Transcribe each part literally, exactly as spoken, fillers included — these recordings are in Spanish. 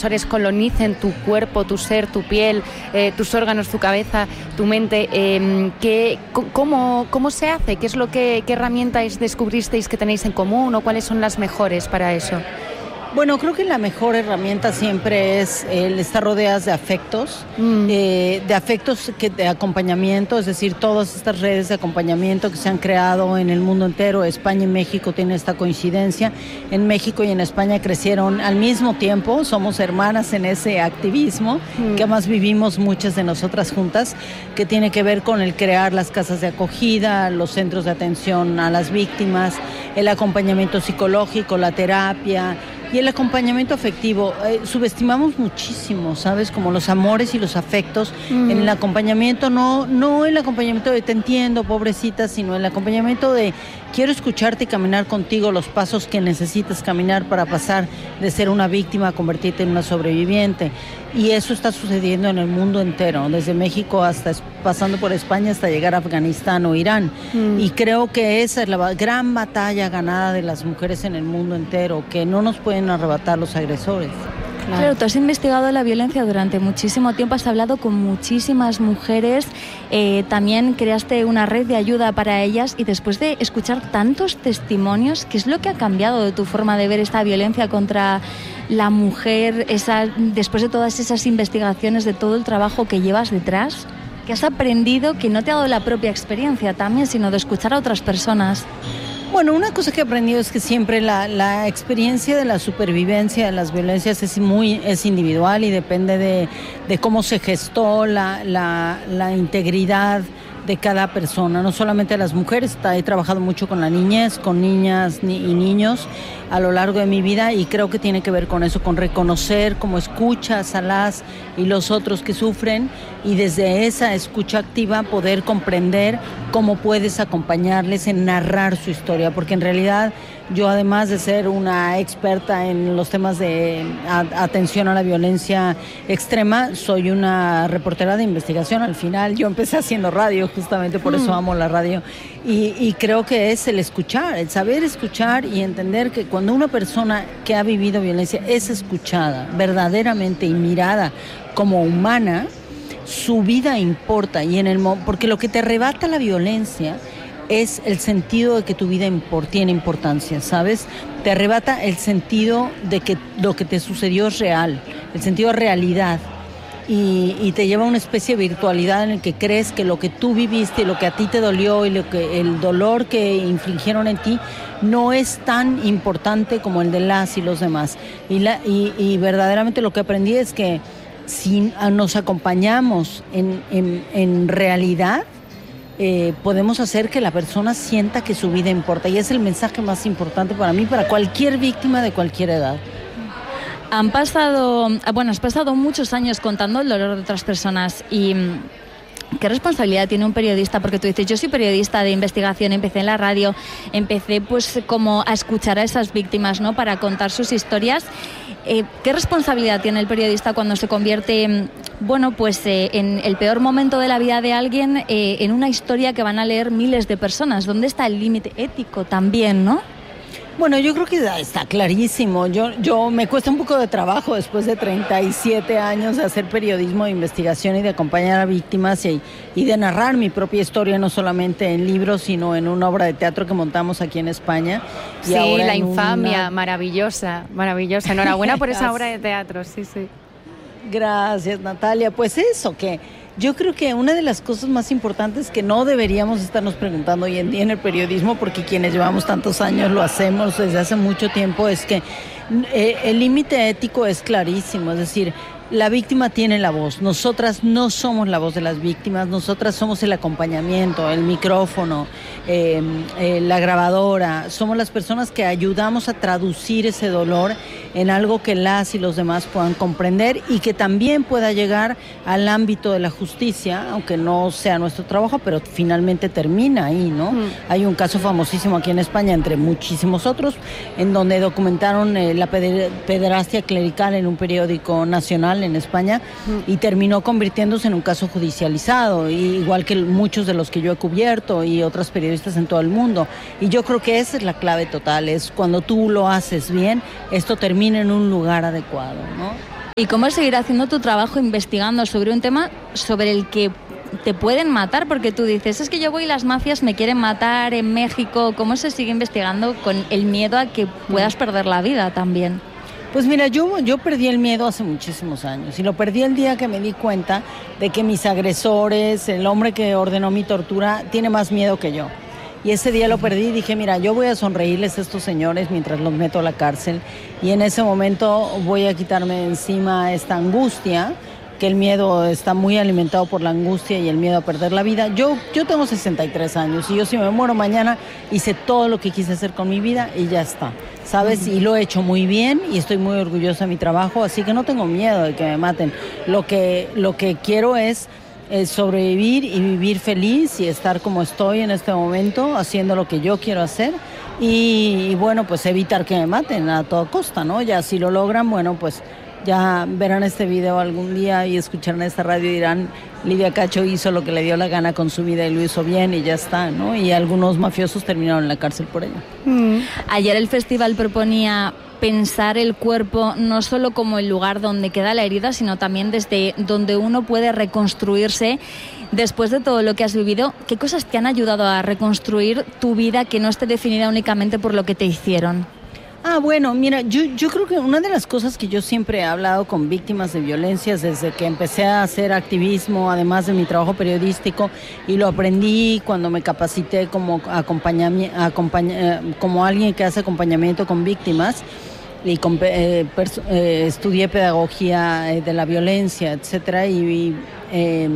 agresores colonicen tu cuerpo, tu ser, tu piel, eh, tus órganos, tu cabeza, tu mente. Eh, ¿qué, cómo, ¿Cómo se hace? ¿Qué es lo que, qué herramientas descubristeis que tenéis en común o cuáles son las mejores para eso? Bueno, creo que la mejor herramienta siempre es el estar rodeadas de afectos, mm. eh, de afectos que, de acompañamiento, es decir, todas estas redes de acompañamiento que se han creado en el mundo entero. España y México tienen esta coincidencia. En México y en España crecieron al mismo tiempo, somos hermanas en ese activismo, mm. que además vivimos muchas de nosotras juntas, que tiene que ver con el crear las casas de acogida, los centros de atención a las víctimas, el acompañamiento psicológico, la terapia y el acompañamiento afectivo. Eh, subestimamos muchísimo, ¿sabes? Como los amores y los afectos. Mm. En el acompañamiento, no, no el acompañamiento de te entiendo, pobrecita, sino el acompañamiento de quiero escucharte y caminar contigo los pasos que necesitas caminar para pasar de ser una víctima a convertirte en una sobreviviente. Y eso está sucediendo en el mundo entero, desde México hasta pasando por España hasta llegar a Afganistán o Irán. Mm. Y creo que esa es la gran batalla ganada de las mujeres en el mundo entero, que no nos pueden arrebatar los agresores. Claro. Claro, tú has investigado la violencia durante muchísimo tiempo, has hablado con muchísimas mujeres, eh, también creaste una red de ayuda para ellas, y después de escuchar tantos testimonios, ¿qué es lo que ha cambiado de tu forma de ver esta violencia contra la mujer, esa, después de todas esas investigaciones, de todo el trabajo que llevas detrás? ¿Qué has aprendido que no te ha dado la propia experiencia también, sino de escuchar a otras personas? Bueno, una cosa que he aprendido es que siempre la, la experiencia de la supervivencia de las violencias es muy es individual y depende de, de cómo se gestó la, la, la integridad de cada persona, no solamente las mujeres. He trabajado mucho con la niñez, con niñas y niños a lo largo de mi vida, y creo que tiene que ver con eso, con reconocer cómo escuchas a las y los otros que sufren, y desde esa escucha activa poder comprender cómo puedes acompañarles en narrar su historia, porque en realidad yo, además de ser una experta en los temas de atención a la violencia extrema, soy una reportera de investigación. Al final yo empecé haciendo radio, justamente por eso amo la radio, y, y creo que es el escuchar, el saber escuchar y entender que cuando una persona que ha vivido violencia es escuchada verdaderamente y mirada como humana, su vida importa, y en el porque lo que te arrebata la violencia es el sentido de que tu vida import, tiene importancia, ¿sabes? Te arrebata el sentido de que lo que te sucedió es real, el sentido de realidad, y, y te lleva a una especie de virtualidad en el que crees que lo que tú viviste y lo que a ti te dolió y lo que el dolor que infligieron en ti no es tan importante como el de las y los demás. Y, la, y, y verdaderamente lo que aprendí es que si nos acompañamos en, en, en realidad, Eh, podemos hacer que la persona sienta que su vida importa, y es el mensaje más importante para mí, para cualquier víctima de cualquier edad. Han pasado, bueno, has pasado muchos años contando el dolor de otras personas, y ¿qué responsabilidad tiene un periodista? Porque tú dices, yo soy periodista de investigación, empecé en la radio, empecé pues como a escuchar a esas víctimas, ¿no?, para contar sus historias. Eh, ¿Qué responsabilidad tiene el periodista cuando se convierte, bueno, pues eh, en el peor momento de la vida de alguien, eh, en una historia que van a leer miles de personas? ¿Dónde está el límite ético también, no? Bueno, yo creo que está clarísimo. Yo, yo me cuesta un poco de trabajo después de treinta y siete años de hacer periodismo de investigación y de acompañar a víctimas y, y de narrar mi propia historia, no solamente en libros, sino en una obra de teatro que montamos aquí en España. Y sí, ahora La en infamia, una... maravillosa, maravillosa. Enhorabuena por esa obra de teatro, sí, sí. Gracias, Natalia. Pues eso, que yo creo que una de las cosas más importantes que no deberíamos estarnos preguntando hoy en día en el periodismo, porque quienes llevamos tantos años lo hacemos desde hace mucho tiempo, es que eh, el límite ético es clarísimo. Es decir, la víctima tiene la voz. Nosotras no somos la voz de las víctimas, nosotras somos el acompañamiento, el micrófono, eh, eh, la grabadora. Somos las personas que ayudamos a traducir ese dolor en algo que las y los demás puedan comprender y que también pueda llegar al ámbito de la justicia, aunque no sea nuestro trabajo, pero finalmente termina ahí, ¿no? Mm. Hay un caso famosísimo aquí en España, entre muchísimos otros, en donde documentaron eh, la peder- pederastia clerical en un periódico nacional en España, mm. y terminó convirtiéndose en un caso judicializado, y igual que muchos de los que yo he cubierto y otras periodistas en todo el mundo. Y yo creo que esa es la clave total, es cuando tú lo haces bien, esto termina en un lugar adecuado, ¿no? ¿Y cómo seguir haciendo tu trabajo investigando sobre un tema sobre el que te pueden matar? Porque tú dices, es que yo voy y las mafias me quieren matar en México. ¿Cómo se sigue investigando con el miedo a que puedas perder la vida también? Pues mira, yo, yo perdí el miedo hace muchísimos años y lo perdí el día que me di cuenta de que mis agresores, el hombre que ordenó mi tortura, tiene más miedo que yo. Y ese día lo perdí y dije, mira, yo voy a sonreírles a estos señores mientras los meto a la cárcel y en ese momento voy a quitarme de encima esta angustia, que el miedo está muy alimentado por la angustia y el miedo a perder la vida. Yo, yo tengo sesenta y tres años y yo si me muero mañana hice todo lo que quise hacer con mi vida y ya está, ¿sabes? Y lo he hecho muy bien y estoy muy orgullosa de mi trabajo, así que no tengo miedo de que me maten. Lo que, lo que quiero es eh, sobrevivir y vivir feliz y estar como estoy en este momento, haciendo lo que yo quiero hacer y, y bueno, pues evitar que me maten a toda costa, ¿no? Ya si lo logran, bueno, pues ya verán este video algún día y escucharán esta radio y dirán, Lidia Cacho hizo lo que le dio la gana con su vida y lo hizo bien y ya está, ¿no? Y algunos mafiosos terminaron en la cárcel por ello. Mm. Ayer el festival proponía pensar el cuerpo no solo como el lugar donde queda la herida, sino también desde donde uno puede reconstruirse después de todo lo que has vivido. ¿Qué cosas te han ayudado a reconstruir tu vida que no esté definida únicamente por lo que te hicieron? Ah, bueno, mira, yo, yo creo que una de las cosas que yo siempre he hablado con víctimas de violencias desde que empecé a hacer activismo, además de mi trabajo periodístico, y lo aprendí cuando me capacité como, acompañami- acompaña- como alguien que hace acompañamiento con víctimas, y con, eh, perso- eh, estudié pedagogía de la violencia, etcétera, y, y eh,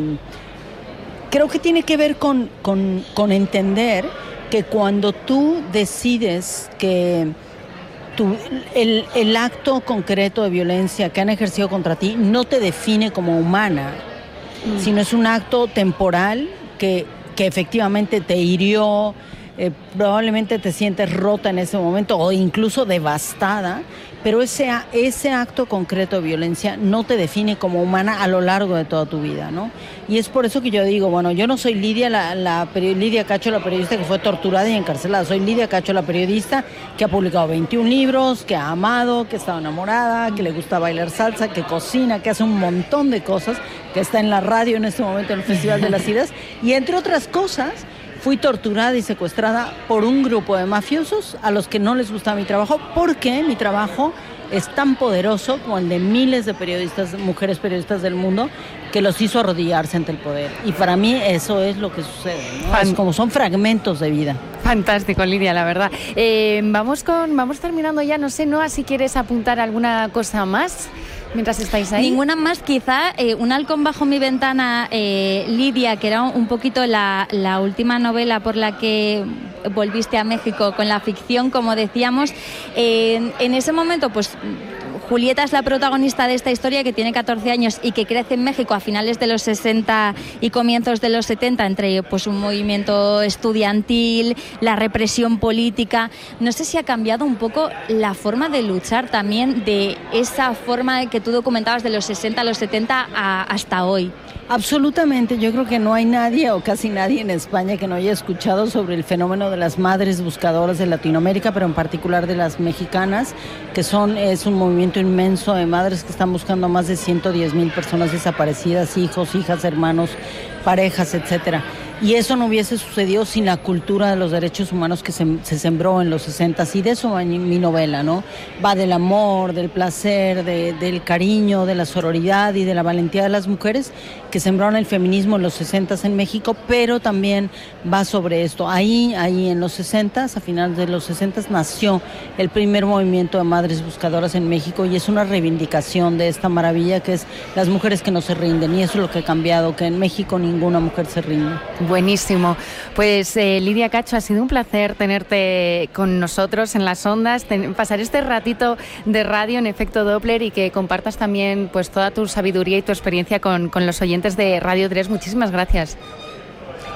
creo que tiene que ver con, con, con entender que cuando tú decides que Tu, el, el acto concreto de violencia que han ejercido contra ti no te define como humana, mm. sino es un acto temporal que, que efectivamente te hirió, eh, probablemente te sientes rota en ese momento o incluso devastada, pero ese, ese acto concreto de violencia no te define como humana a lo largo de toda tu vida, ¿no? Y es por eso que yo digo, bueno, yo no soy Lidia, la, la Lidia Cacho, la periodista que fue torturada y encarcelada, soy Lidia Cacho, la periodista que ha publicado veintiún libros, que ha amado, que ha estado enamorada, que le gusta bailar salsa, que cocina, que hace un montón de cosas, que está en la radio en este momento en el Festival de las Ideas, y entre otras cosas, fui torturada y secuestrada por un grupo de mafiosos a los que no les gustaba mi trabajo, porque mi trabajo es tan poderoso como el de miles de periodistas, mujeres periodistas del mundo, que los hizo arrodillarse ante el poder. Y para mí eso es lo que sucede, ¿no? Es como son fragmentos de vida. Fantástico, Lidia, la verdad. Eh, vamos con, vamos terminando ya, no sé, Noa, si quieres apuntar alguna cosa más mientras estáis ahí. Ninguna más, quizá eh, Un halcón bajo mi ventana, eh, Lidia, que era un poquito la, la última novela por la que volviste a México con la ficción, como decíamos. Eh, en ese momento, pues Julieta es la protagonista de esta historia, que tiene catorce años y que crece en México a finales de los sesenta y comienzos de los setenta, entre pues un movimiento estudiantil, la represión política. No sé si ha cambiado un poco la forma de luchar también, de esa forma que tú documentabas de los sesenta a los setenta a, hasta hoy. Absolutamente, yo creo que no hay nadie o casi nadie en España que no haya escuchado sobre el fenómeno de las madres buscadoras de Latinoamérica, pero en particular de las mexicanas, que son es un movimiento inmenso de madres que están buscando a más de ciento diez mil personas desaparecidas, hijos, hijas, hermanos, parejas, etcétera. Y eso no hubiese sucedido sin la cultura de los derechos humanos que se, se sembró en los sesentas, y de eso va mi novela, ¿no? Va del amor, del placer, de, del cariño, de la sororidad y de la valentía de las mujeres que sembraron el feminismo en los sesentas en México, pero también va sobre esto. Ahí, ahí en los sesentas, a finales de los sesentas, nació el primer movimiento de madres buscadoras en México, y es una reivindicación de esta maravilla que es las mujeres que no se rinden, y eso es lo que ha cambiado, que en México ninguna mujer se rinde. Buenísimo. Pues eh, Lidia Cacho, ha sido un placer tenerte con nosotros en las ondas, ten, pasar este ratito de radio en efecto Doppler y que compartas también pues toda tu sabiduría y tu experiencia con, con los oyentes de Radio tres. Muchísimas gracias.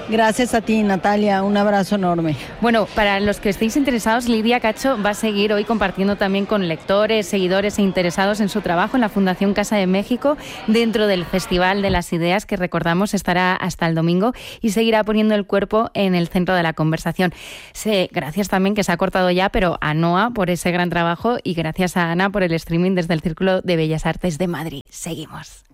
Gracias a ti, Natalia, un abrazo enorme. Bueno, para los que estéis interesados, Lidia Cacho va a seguir hoy compartiendo también con lectores, seguidores e interesados en su trabajo en la Fundación Casa de México, dentro del Festival de las Ideas, que recordamos estará hasta el domingo, y seguirá poniendo el cuerpo en el centro de la conversación. Sí, gracias también, que se ha cortado ya, pero a Noa por ese gran trabajo, y gracias a Ana por el streaming desde el Círculo de Bellas Artes de Madrid. Seguimos.